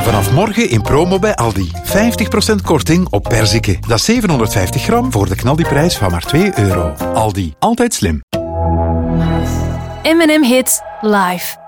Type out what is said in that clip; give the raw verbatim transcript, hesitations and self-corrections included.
Vanaf morgen in promo bij Aldi. vijftig procent korting op perziken. Dat is zevenhonderdvijftig gram voor de knaldiprijs van maar twee euro. Aldi, altijd slim. M en M Hits live.